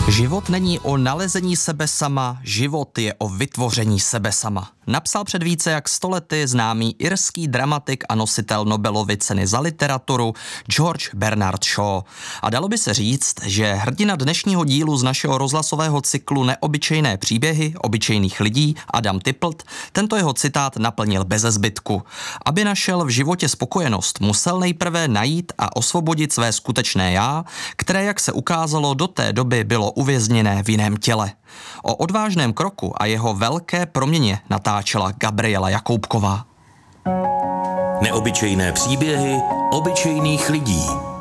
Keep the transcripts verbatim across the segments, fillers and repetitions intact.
Život není o nalezení sebe sama, život je o vytvoření sebe sama. Napsal před více jak sto lety známý irský dramatik a nositel Nobelovy ceny za literaturu George Bernard Shaw. A dalo by se říct, že hrdina dnešního dílu z našeho rozhlasového cyklu Neobyčejné příběhy obyčejných lidí Adam Tippelt tento jeho citát naplnil beze zbytku. Aby našel v životě spokojenost, musel nejprve najít a osvobodit své skutečné já, které, jak se ukázalo, do té doby bylo uvězněné v jiném těle. O odvážném kroku a jeho velké proměně natáčela Gabriela Jakoubková. Neobyčejné příběhy obyčejných lidí.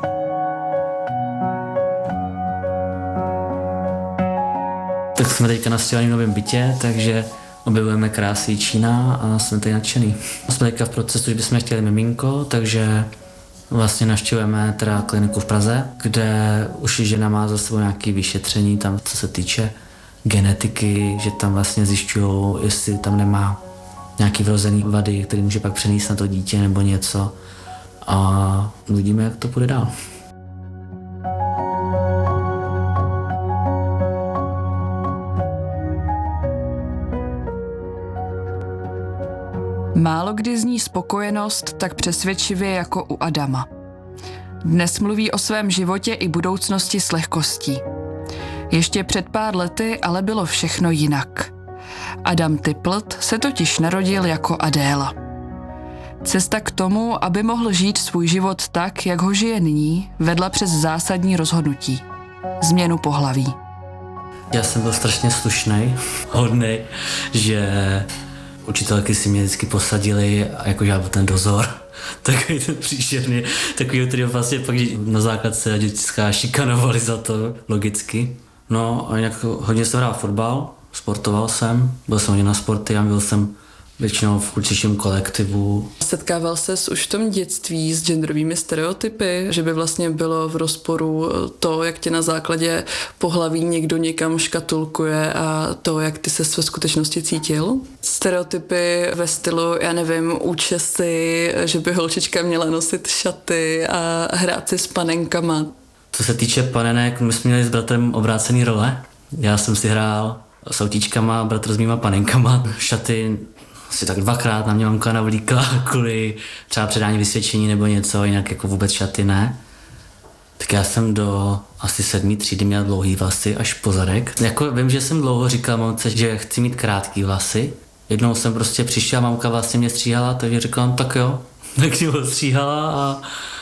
Tak jsme teďka nastěhovaní v novém bytě, takže objevujeme krásy Čína a jsme tady nadšený. Jsme teďka v procesu, že bychom chtěli miminko, takže vlastně navštěvujeme teda kliniku v Praze, kde už žena má za sebou nějaké vyšetření, tam co se týče genetiky, že tam vlastně zjišťují, jestli tam nemá nějaký vrozený vady, který může pak přenést na to dítě nebo něco. A uvidíme, jak to půjde dál. Málo kdy zní spokojenost tak přesvědčivě jako u Adama. Dnes mluví o svém životě i budoucnosti s lehkostí. Ještě před pár lety ale bylo všechno jinak. Adam Tippelt se totiž narodil jako Adéla. Cesta k tomu, aby mohl žít svůj život tak, jak ho žije nyní, vedla přes zásadní rozhodnutí. Změnu pohlaví. Já jsem byl strašně slušnej, hodnej, že učitelky si mě vždycky posadili a jakože já byl ten dozor, takový ten příšerný, takový, který vlastně pak na základce dětská šikanovali za to, logicky. No a jinak hodně jsem hrál fotbal, sportoval jsem, byl jsem hodně na sporty a byl jsem většinou v klučičím kolektivu. Setkával ses už v tom dětství s genderovými stereotypy, že by vlastně bylo v rozporu to, jak tě na základě pohlaví někdo někam škatulkuje a to, jak ty ses ve skutečnosti cítil? Stereotypy ve stylu, já nevím, účesy, že by holčička měla nosit šaty a hrát si s panenkama. Co se týče panenek, my jsme měli s bratrem obrácený role. Já jsem si hrál s autíčkama, bratr s mýma panenkama, šaty asi tak dvakrát na mě mamka navlíkla kvůli třeba předání vysvědčení nebo něco, jinak jako vůbec šaty ne. Tak já jsem do asi sedmý třídy měl dlouhý vlasy až po zadek. Jako vím, že jsem dlouho říkal mamce, že chci mít krátký vlasy. Jednou jsem prostě přišel, mamka vlastně mě stříhala, takže říkala, tak jo, tak mě ostříhala a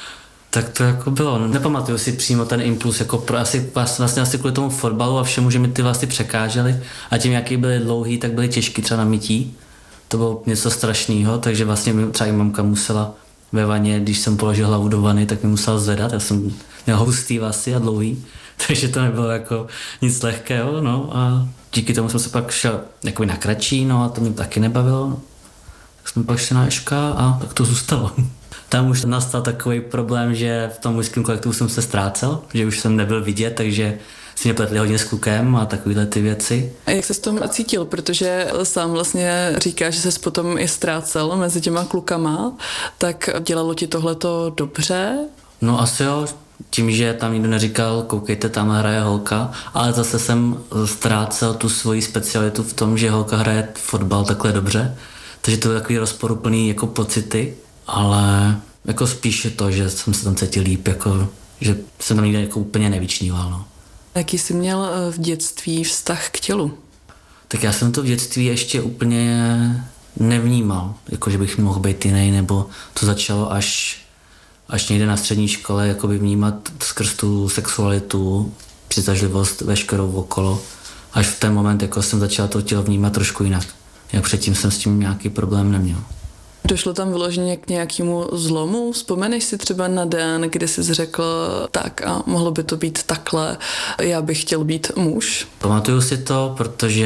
tak to jako bylo. Nepamatuju si přímo ten impuls, jako pro, asi, vlastně asi kvůli tomu fotbalu a všemu, že mi ty vlasy překážely a tím, jaký byly dlouhý, tak byly těžký třeba na mytí. To bylo něco strašného, takže vlastně třeba i mamka musela ve vaně, když jsem položil hlavu do vany, tak mi musela zvedat. Já jsem měl hustý vlasy a dlouhý, takže to nebylo jako nic lehkého, no a díky tomu jsem se pak šel jakoby na kratší, no a to mě taky nebavilo. No. Tak jsme pak šli na Eška a tak to zůstalo. Tam už nastal takový problém, že v tom mužském kolektivu jsem se ztrácel, že už jsem nebyl vidět, takže si mě pletli hodně s klukem a takovéhle ty věci. A jak se s tom cítil? Protože sám vlastně říká, že ses potom i ztrácel mezi těma klukama, tak dělalo ti tohleto dobře? No asi jo, tím, že tam nikdo neříkal, koukejte, tam hraje holka, ale zase jsem ztrácel tu svoji specialitu v tom, že holka hraje fotbal takhle dobře, takže to je takový rozporuplný jako pocity, ale jako spíš to, že jsem se tam cítil líp, jako, že jsem tam nikdy jako úplně nevyčníval, no. Jaký jsi měl v dětství vztah k tělu? Tak já jsem to v dětství ještě úplně nevnímal, jako že bych mohl být jiný, nebo to začalo až, až někde na střední škole jakoby vnímat skrz tu sexualitu, přitažlivost veškerou okolo. Až v ten moment jako jsem začal to tělo vnímat trošku jinak. Jak předtím jsem s tím nějaký problém neměl. Došlo tam vyloženě k nějakému zlomu? Vzpomeneš si třeba na den, kdy jsi řekl tak a mohlo by to být takhle, já bych chtěl být muž? Pamatuju si to, protože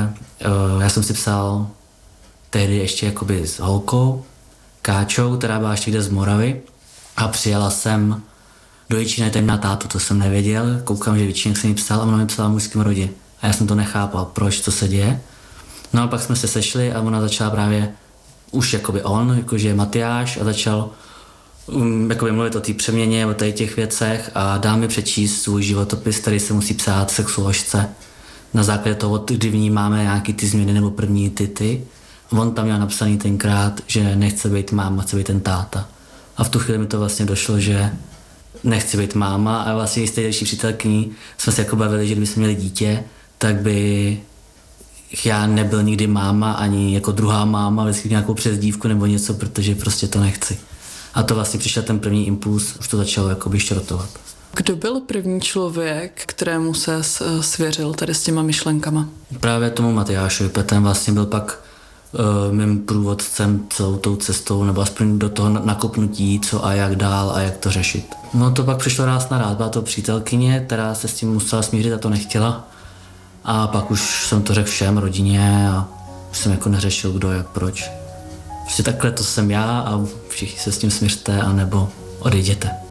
uh, já jsem si psal tehdy ještě jakoby s holkou, Káčou, která byla ještě kde z Moravy a přijela jsem do Jičína, tady na tátu, to jsem nevěděl, koukám, že Jičínek jsem mi psal a ona mi psala v mužském rodě a já jsem to nechápal, proč, co se děje. No a pak jsme se sešli a ona začala právě už jakoby on, jakože Matyáš a začal um, jakoby mluvit o té přeměně, o tady těch věcech a dá mi přečíst svůj životopis, který se musí psát sexuoložce. Na základě toho, kdy vnímáme nějaký ty změny nebo první ty ty. On tam měl napsaný tenkrát, že nechce být máma, chce být ten táta. A v tu chvíli mi to vlastně došlo, že nechci být máma a vlastně s té další přítelkyní jsme se jako bavili, že kdybychom měli dítě, tak by já nebyl nikdy máma, ani jako druhá máma, vždycky nějakou přezdívku nebo něco, protože prostě to nechci. A to vlastně přišel ten první impuls, už to začalo jakoby šrotovat. Kdo byl první člověk, kterému se svěřil tady s těma myšlenkama? Právě tomu Matyášovi, ten vlastně byl pak uh, mým průvodcem celou tou cestou, nebo aspoň do toho nakopnutí, co a jak dál a jak to řešit. No to pak přišlo ráz na ráz, byla to přítelkyně, která se s tím musela smířit a to nechtěla. A pak už jsem to řekl všem, rodině a už jsem jako neřešil, kdo, jak, proč. Prostě takhle to jsem já a všichni se s tím smiřte, anebo odejděte.